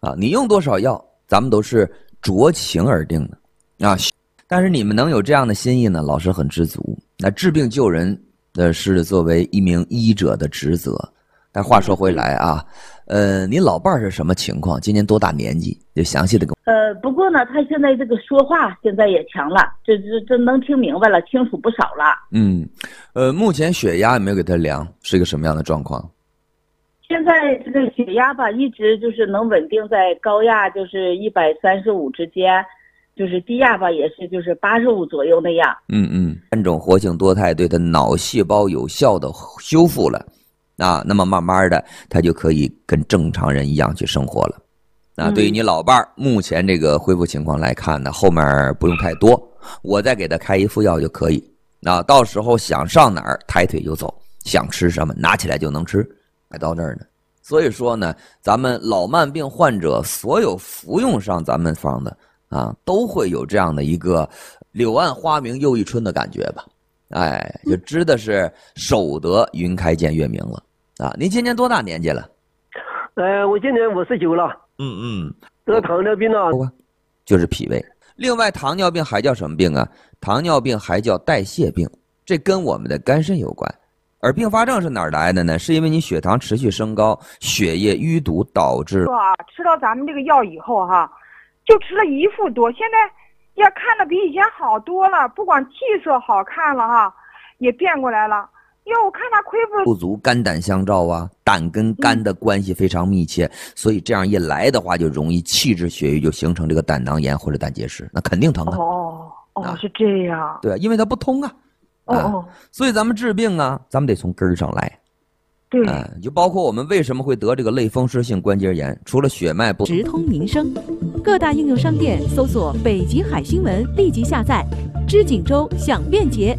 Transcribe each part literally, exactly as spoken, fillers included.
啊，你用多少药，咱们都是酌情而定的啊。但是你们能有这样的心意呢，老师很知足。那治病救人的是作为一名医者的职责。但话说回来啊，呃，你老伴儿是什么情况？今年多大年纪？就详细的跟我。 呃，不过呢，他现在这个说话现在也强了，这这这能听明白了，清楚不少了。 嗯，呃，目前血压有没有给他量？是一个什么样的状况？ 现在这个血压吧，一直就是能稳定在高压，就是一百三十五之间，就是低压吧，也是就是八十五左右那样。 嗯嗯，三种活性多肽对他脑细胞有效的修复了。啊，那么慢慢的，他就可以跟正常人一样去生活了。那对于你老伴儿、嗯、目前这个恢复情况来看呢，后面不用太多，我再给他开一副药就可以。那到时候想上哪儿抬腿就走，想吃什么拿起来就能吃，还到这儿呢。所以说呢，咱们老慢病患者所有服用上咱们方的啊，都会有这样的一个柳暗花明又一春的感觉吧。哎，就知道是守得云开见月明了啊！您今年多大年纪了？ 呃，我今年五十九了。 嗯嗯， 得糖尿病啊， 就是脾胃。另外，糖尿病还叫什么病啊？糖尿病还叫代谢病，这跟我们的肝肾有关。而并发症是哪儿来的呢？是因为你血糖持续升高，血液淤堵导致。 吃到咱们这个药以后哈，就吃了一副多，现在。呀，看着比以前好多了，不光气色好看了哈，也变过来了。哟，我看他恢复不足，肝胆相照啊，胆跟肝的关系非常密切，嗯、所以这样一来的话，就容易气滞血瘀，就形成这个胆囊炎或者胆结石，那肯定疼啊。 哦哦，啊、是这样。 对，因为它不通啊。 哦哦、 啊，所以咱们治病啊，咱们得从根儿上来。 对， 哎，就包括我们为什么会得这个类风湿性关节炎，除了血脉不直通民生，各大应用商店搜索北极海新闻，立即下载。知锦州享便捷。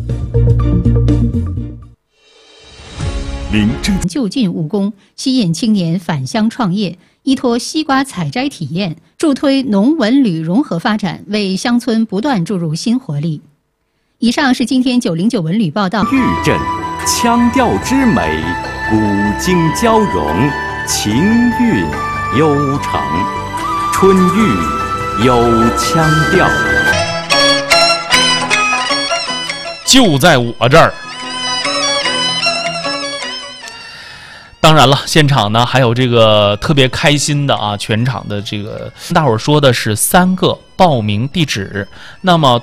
您正就近务工，吸引青年返乡创业，依托西瓜采摘体验，助推农文旅融合发展，为乡村不断注入新活力。以上是今天九零九文旅报道。 豫镇腔调之美，古今交融，情韵悠长，春豫有腔调， 就在我这儿。当然了，现场呢还有这个特别开心的啊，全场的这个大伙儿说的是三个报名地址，那么